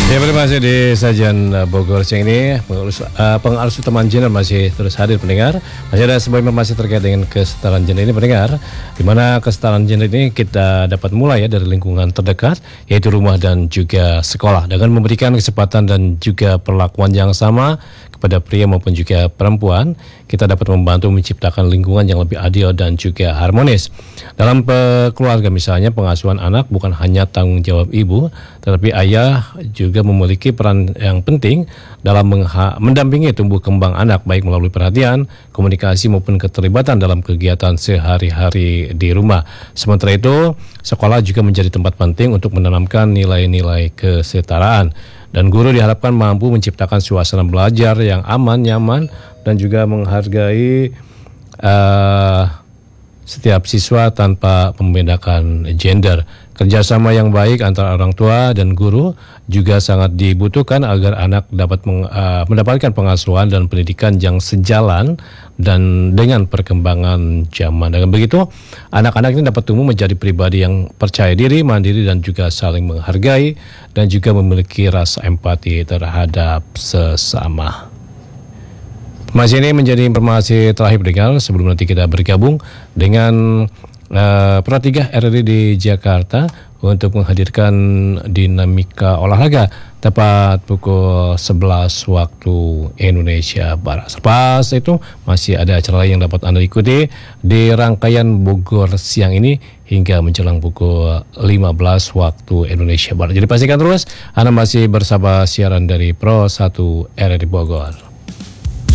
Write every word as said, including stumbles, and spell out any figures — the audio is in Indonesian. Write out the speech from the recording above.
Ya, terima kasih di sajian uh, Bogor siang ini. Pengurus, uh, pengarus utama gender masih terus hadir pendengar. Masih ada sebuah informasi terkait dengan kesetaraan gender ini pendengar, di mana kesetaraan gender ini kita dapat mulai ya dari lingkungan terdekat, yaitu rumah dan juga sekolah, dengan memberikan kesempatan dan juga perlakuan yang sama kepada pria maupun juga perempuan. Kita dapat membantu menciptakan lingkungan yang lebih adil dan juga harmonis. Dalam keluarga misalnya, pengasuhan anak bukan hanya tanggung jawab ibu, tetapi ayah juga memiliki peran yang penting dalam mendampingi tumbuh kembang anak, baik melalui perhatian, komunikasi maupun keterlibatan dalam kegiatan sehari-hari di rumah. Sementara itu, sekolah juga menjadi tempat penting untuk menanamkan nilai-nilai kesetaraan. Dan guru diharapkan mampu menciptakan suasana belajar yang aman, nyaman, dan juga menghargai uh, setiap siswa tanpa membedakan gender. Kerjasama yang baik antara orang tua dan guru juga sangat dibutuhkan agar anak dapat meng, uh, mendapatkan pengasuhan dan pendidikan yang sejalan dan dengan perkembangan zaman. Dengan begitu, anak-anak ini dapat tumbuh menjadi pribadi yang percaya diri, mandiri, dan juga saling menghargai, dan juga memiliki rasa empati terhadap sesama. Informasi ini menjadi informasi terakhir pendengar sebelum nanti kita bergabung dengan Uh, Pro tiga R R I di Jakarta untuk menghadirkan dinamika olahraga tepat pukul sebelas waktu Indonesia Barat. Pas itu masih ada acara lain yang dapat Anda ikuti di rangkaian Bogor siang ini hingga menjelang pukul lima belas waktu Indonesia Barat. Jadi pastikan terus Anda masih bersama siaran dari Pro satu R R I Bogor.